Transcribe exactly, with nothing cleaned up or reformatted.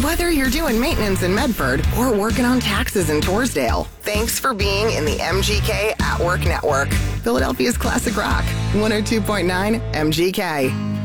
Whether you're doing maintenance in Medford or working on taxes in Torresdale, thanks for being in the M G K At Work Network. Philadelphia's classic rock, one oh two point nine M G K.